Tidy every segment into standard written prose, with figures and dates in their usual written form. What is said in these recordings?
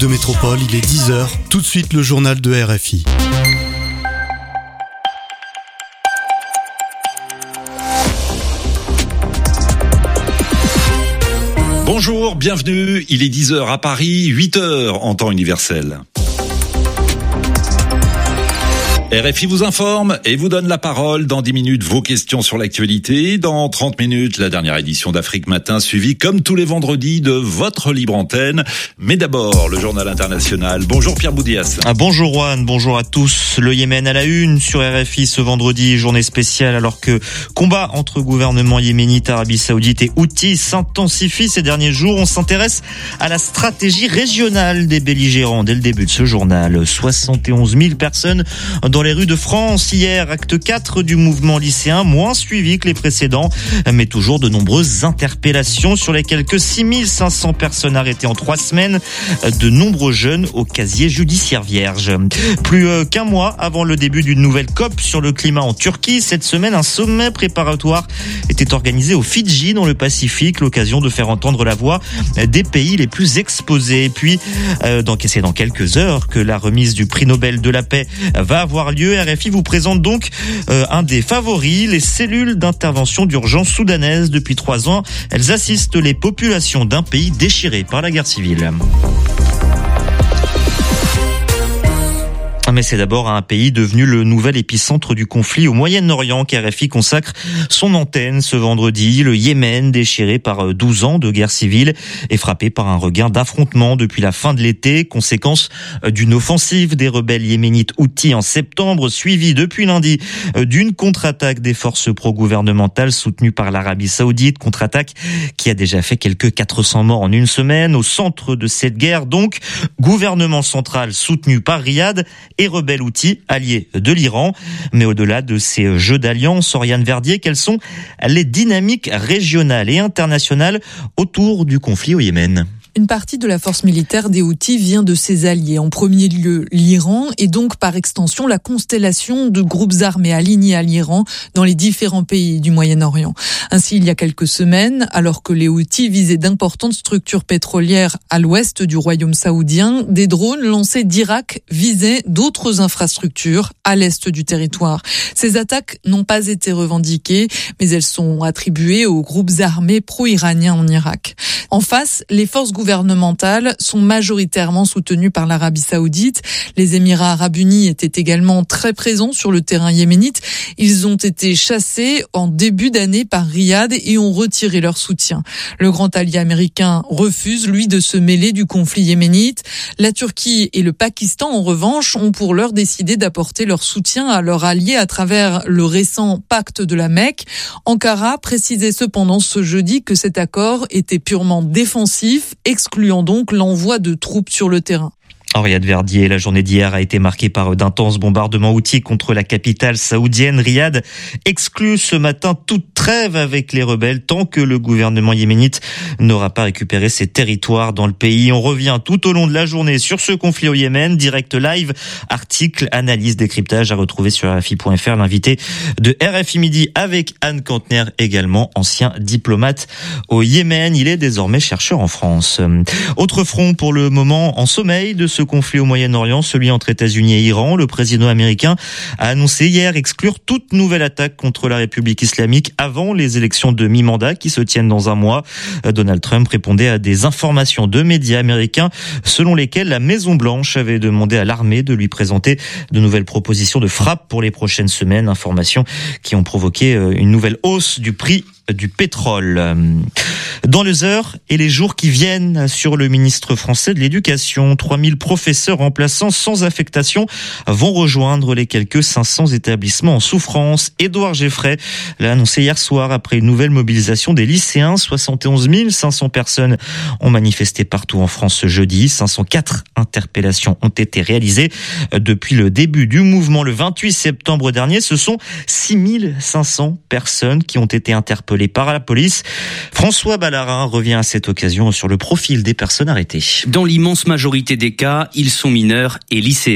De Métropole, il est 10h. Tout de suite, le journal de RFI. Bonjour, bienvenue. Il est 10h à Paris, 8h en temps universel. RFI vous informe et vous donne la parole. Dans 10 minutes, vos questions sur l'actualité. Dans 30 minutes, la dernière édition d'Afrique Matin, suivie comme tous les vendredis de votre libre antenne. Mais d'abord, le journal international. Bonjour Pierre Boudias. Bonjour Juan, bonjour à tous. Le Yémen à la une sur RFI ce vendredi, journée spéciale alors que combat entre gouvernement yéménite, Arabie Saoudite et Houthis s'intensifie ces derniers jours. On s'intéresse à la stratégie régionale des belligérants dès le début de ce journal. 71 000 personnes dans les rues de France hier, acte 4 du mouvement lycéen, moins suivi que les précédents, mais toujours de nombreuses interpellations sur les quelques 6500 personnes arrêtées en 3 semaines, de nombreux jeunes au casier judiciaire vierge. Plus qu'un mois avant le début d'une nouvelle COP sur le climat en Turquie, cette semaine, un sommet préparatoire était organisé aux Fidji dans le Pacifique, l'occasion de faire entendre la voix des pays les plus exposés. Et puis, c'est dans quelques heures que la remise du prix Nobel de la paix va avoir lieu. RFI vous présente donc un des favoris, les cellules d'intervention d'urgence soudanaises. Depuis 3 ans, elles assistent les populations d'un pays déchiré par la guerre civile. Mais c'est d'abord à un pays devenu le nouvel épicentre du conflit au Moyen-Orient qu'RFI consacre son antenne ce vendredi. Le Yémen, déchiré par 12 ans de guerre civile, est frappé par un regain d'affrontements depuis la fin de l'été, conséquence d'une offensive des rebelles yéménites Houthis en septembre, suivie depuis lundi d'une contre-attaque des forces pro-gouvernementales soutenues par l'Arabie Saoudite, contre-attaque qui a déjà fait quelques 400 morts en une semaine. Au centre de cette guerre, donc, gouvernement central soutenu par Riyad et rebelles Houthis, alliés de l'Iran. Mais au-delà de ces jeux d'alliance, Oriane Verdier, quelles sont les dynamiques régionales et internationales autour du conflit au Yémen ? Une partie de la force militaire des Houthis vient de ses alliés. En premier lieu, l'Iran et donc par extension la constellation de groupes armés alignés à l'Iran dans les différents pays du Moyen-Orient. Ainsi, il y a quelques semaines, alors que les Houthis visaient d'importantes structures pétrolières à l'ouest du royaume saoudien, des drones lancés d'Irak visaient d'autres infrastructures à l'est du territoire. Ces attaques n'ont pas été revendiquées, mais elles sont attribuées aux groupes armés pro-iraniens en Irak. En face, les forces gouvernementales sont majoritairement soutenues par l'Arabie Saoudite. Les Émirats Arabes Unis étaient également très présents sur le terrain yéménite. Ils ont été chassés en début d'année par Riyad et ont retiré leur soutien. Le grand allié américain refuse, lui, de se mêler du conflit yéménite. La Turquie et le Pakistan, en revanche, ont pour l'heure décidé d'apporter leur soutien à leur allié à travers le récent pacte de la Mecque. Ankara précisait cependant ce jeudi que cet accord était purement défensif, excluant donc l'envoi de troupes sur le terrain. Oriane Verdier, la journée d'hier a été marquée par d'intenses bombardements houthis contre la capitale saoudienne. Riyad exclut ce matin toute trêve avec les rebelles tant que le gouvernement yéménite n'aura pas récupéré ses territoires dans le pays. On revient tout au long de la journée sur ce conflit au Yémen. Direct live, article, analyse, décryptage à retrouver sur RFI.fr. L'invité de RFI Midi avec Anne Kantner, également ancien diplomate au Yémen. Il est désormais chercheur en France. Autre front pour le moment en sommeil de ce conflit au Moyen-Orient, celui entre États-Unis et Iran. Le président américain a annoncé hier exclure toute nouvelle attaque contre la République islamique avant les élections de mi-mandat qui se tiennent dans un mois. Donald Trump répondait à des informations de médias américains selon lesquelles la Maison-Blanche avait demandé à l'armée de lui présenter de nouvelles propositions de frappe pour les prochaines semaines. Informations qui ont provoqué une nouvelle hausse du prix du pétrole. Dans les heures et les jours qui viennent, assure le ministre français de l'Éducation, 3000 professeurs remplaçants sans affectation vont rejoindre les quelques 500 établissements en souffrance. Édouard Geffray l'a annoncé hier soir après une nouvelle mobilisation des lycéens. 71 500 personnes ont manifesté partout en France ce jeudi. 504 interpellations ont été réalisées depuis le début du mouvement le 28 septembre dernier. Ce sont 6500 personnes qui ont été interpellées par la police. François Ballarin revient à cette occasion sur le profil des personnes arrêtées. Dans l'immense majorité des cas, ils sont mineurs et lycéens.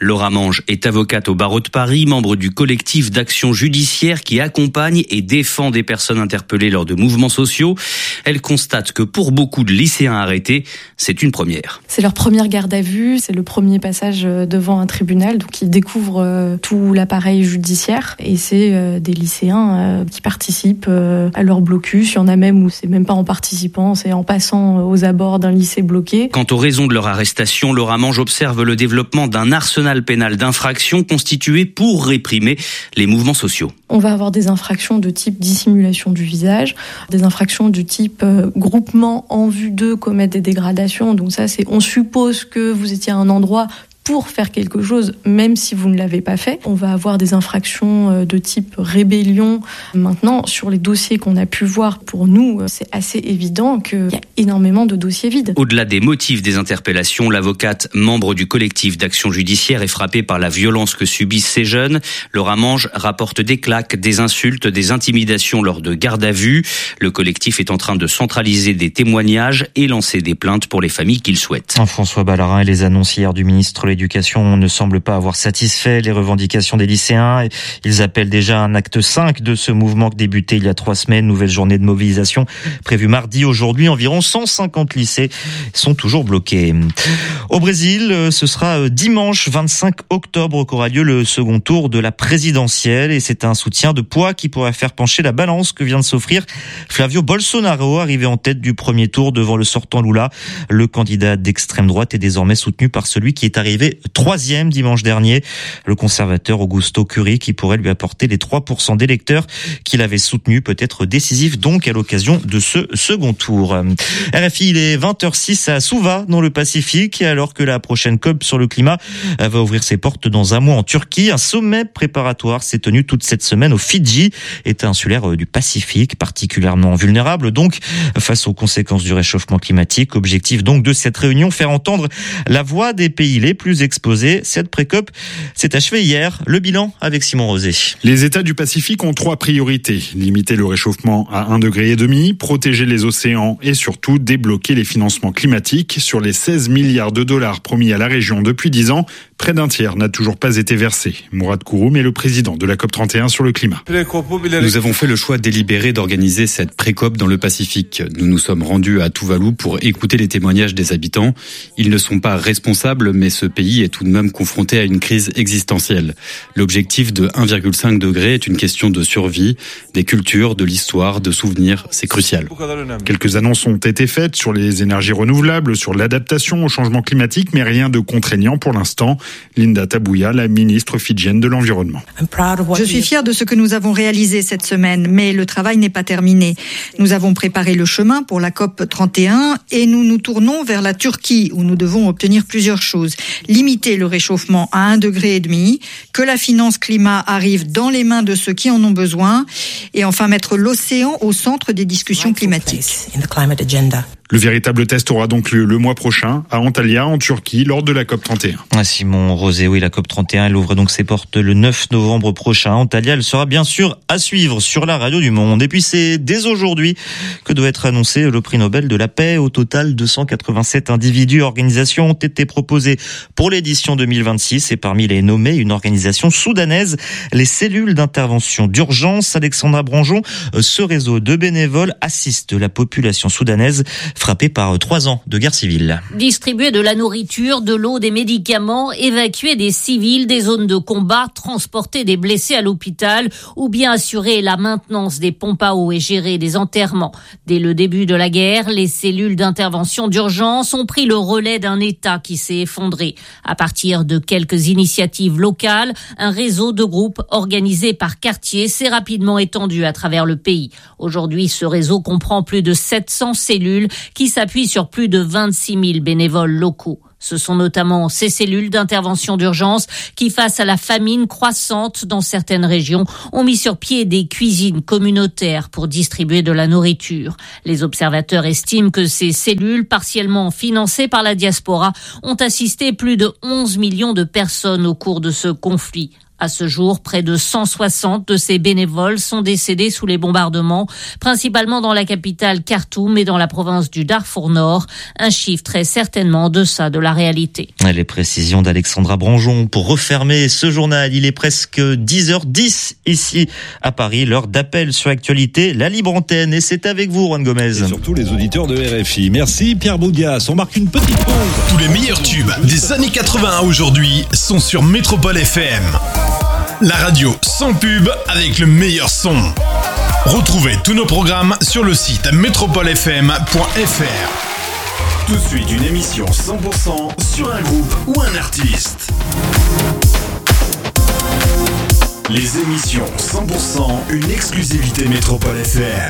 Laura Mange est avocate au barreau de Paris, membre du collectif d'action judiciaire qui accompagne et défend des personnes interpellées lors de mouvements sociaux. Elle constate que pour beaucoup de lycéens arrêtés, c'est une première. C'est leur première garde à vue, c'est le premier passage devant un tribunal, donc ils découvrent tout l'appareil judiciaire et c'est des lycéens qui participent à leur blocus. Il y en a même où c'est même pas en participant, c'est en passant aux abords d'un lycée bloqué. Quant aux raisons de leur arrestation, Laura Mange observe le développement d'un arsenal pénal d'infractions constitué pour réprimer les mouvements sociaux. On va avoir des infractions de type dissimulation du visage, des infractions du type groupement en vue de commettre des dégradations. Donc ça, c'est on suppose que vous étiez à un endroit pour faire quelque chose, même si vous ne l'avez pas fait. On va avoir des infractions de type rébellion. Maintenant, sur les dossiers qu'on a pu voir, pour nous, c'est assez évident qu'il y a énormément de dossiers vides. Au-delà des motifs des interpellations, l'avocate, membre du collectif d'action judiciaire, est frappée par la violence que subissent ces jeunes. Laura Mange rapporte des claques, des insultes, des intimidations lors de garde à vue. Le collectif est en train de centraliser des témoignages et lancer des plaintes pour les familles qu'il souhaite. François Ballarin et les annonces hier du ministre de l'Éducation ne semblent pas avoir satisfait les revendications des lycéens. Ils appellent déjà un acte 5 de ce mouvement qui débutait il y a 3 semaines. Nouvelle journée de mobilisation prévue mardi. Aujourd'hui, environ 150 lycées sont toujours bloqués. Au Brésil, ce sera dimanche 25 octobre qu'aura lieu le second tour de la présidentielle et c'est un soutien de poids qui pourrait faire pencher la balance que vient de s'offrir Flavio Bolsonaro, arrivé en tête du premier tour devant le sortant Lula. Le candidat d'extrême droite est désormais soutenu par celui qui est arrivé 3e dimanche dernier, le conservateur Augusto Cury, qui pourrait lui apporter les 3% d'électeurs qu'il avait soutenus, peut-être décisif donc à l'occasion de ce second tour. RFI, il est 20h06 à Suva, dans le Pacifique, alors que la prochaine COP sur le climat va ouvrir ses portes dans un mois en Turquie. Un sommet préparatoire s'est tenu toute cette semaine au Fidji, État insulaire du Pacifique, particulièrement vulnérable donc face aux conséquences du réchauffement climatique. Objectif donc de cette réunion, faire entendre la voix des pays les plus exposés. Cette pré-COP s'est achevée hier. Le bilan avec Simon Rosé. Les États du Pacifique ont 3 priorités. Limiter le réchauffement à 1,5 degré, protéger les océans et surtout débloquer les financements climatiques. Sur les 16 milliards de dollars promis à la région depuis 10 ans, près d'un tiers n'a toujours pas été versé. Mourad Kouroum est le président de la COP31 sur le climat. Nous avons fait le choix délibéré d'organiser cette pré-COP dans le Pacifique. Nous nous sommes rendus à Tuvalu pour écouter les témoignages des habitants. Ils ne sont pas responsables, mais ce pays est tout de même confronté à une crise existentielle. L'objectif de 1,5 degré est une question de survie, des cultures, de l'histoire, de souvenirs. C'est crucial. Quelques annonces ont été faites sur les énergies renouvelables, sur l'adaptation au changement climatique, mais rien de contraignant pour l'instant. Linda Tabuya, la ministre fidjienne de l'Environnement. Je suis fière de ce que nous avons réalisé cette semaine, mais le travail n'est pas terminé. Nous avons préparé le chemin pour la COP 31 et nous nous tournons vers la Turquie où nous devons obtenir plusieurs choses. Limiter le réchauffement à 1,5 degré, que la finance climat arrive dans les mains de ceux qui en ont besoin et enfin mettre l'océan au centre des discussions climatiques. Le véritable test aura donc lieu le mois prochain à Antalya, en Turquie, lors de la COP31. Simon Rosé, oui, la COP31, elle ouvre donc ses portes le 9 novembre prochain à Antalya. Elle sera bien sûr à suivre sur la radio du Monde. Et puis c'est dès aujourd'hui que doit être annoncé le prix Nobel de la paix. Au total, 287 individus et organisations ont été proposés pour l'édition 2026. Et parmi les nommés, une organisation soudanaise, les cellules d'intervention d'urgence. Alexandra Branjon, ce réseau de bénévoles assiste la population soudanaise frappée par 3 ans de guerre civile. Distribuer de la nourriture, de l'eau, des médicaments, évacuer des civils des zones de combat, transporter des blessés à l'hôpital ou bien assurer la maintenance des pompes à eau et gérer des enterrements. Dès le début de la guerre, les cellules d'intervention d'urgence ont pris le relais d'un État qui s'est effondré. À partir de quelques initiatives locales, un réseau de groupes organisés par quartier s'est rapidement étendu à travers le pays. Aujourd'hui, ce réseau comprend plus de 700 cellules qui s'appuient sur plus de 26 000 bénévoles locaux. Ce sont notamment ces cellules d'intervention d'urgence qui, face à la famine croissante dans certaines régions, ont mis sur pied des cuisines communautaires pour distribuer de la nourriture. Les observateurs estiment que ces cellules, partiellement financées par la diaspora, ont assisté plus de 11 millions de personnes au cours de ce conflit. À ce jour, près de 160 de ces bénévoles sont décédés sous les bombardements, principalement dans la capitale Khartoum et dans la province du Darfour Nord. Un chiffre très certainement en deçà de la réalité. Les précisions d'Alexandra Branjon pour refermer ce journal. Il est presque 10h10 ici à Paris, l'heure d'appel sur l'actualité, la libre antenne. Et c'est avec vous, Juan Gomez. Et surtout les auditeurs de RFI. Merci Pierre Boudias. On marque une petite pause. Tous les meilleurs tubes des années 80 à aujourd'hui sont sur Métropole FM. La radio sans pub avec le meilleur son. Retrouvez tous nos programmes sur le site metropolefm.fr. Tout de suite, une émission 100% sur un groupe ou un artiste. Les émissions 100%, une exclusivité Métropole FM.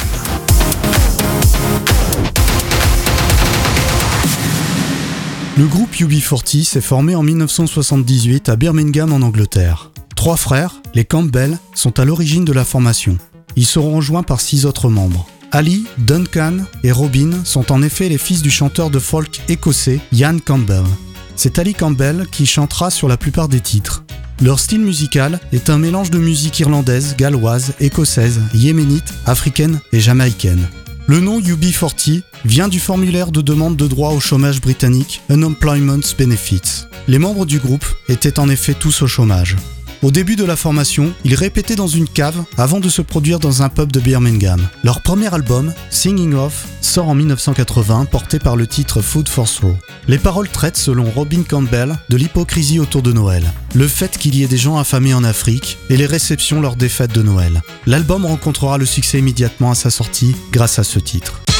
Le groupe UB40 s'est formé en 1978 à Birmingham en Angleterre. 3 frères, les Campbell, sont à l'origine de la formation. Ils seront rejoints par 6 autres membres. Ali, Duncan et Robin sont en effet les fils du chanteur de folk écossais Ian Campbell. C'est Ali Campbell qui chantera sur la plupart des titres. Leur style musical est un mélange de musique irlandaise, galloise, écossaise, yéménite, africaine et jamaïcaine. Le nom UB40 vient du formulaire de demande de droit au chômage britannique Unemployment Benefits. Les membres du groupe étaient en effet tous au chômage. Au début de la formation, ils répétaient dans une cave avant de se produire dans un pub de Birmingham. Leur premier album, Singing Off, sort en 1980, porté par le titre Food for Thought. Les paroles traitent, selon Robin Campbell, de l'hypocrisie autour de Noël, le fait qu'il y ait des gens affamés en Afrique et les réceptions lors des fêtes de Noël. L'album rencontrera le succès immédiatement à sa sortie grâce à ce titre.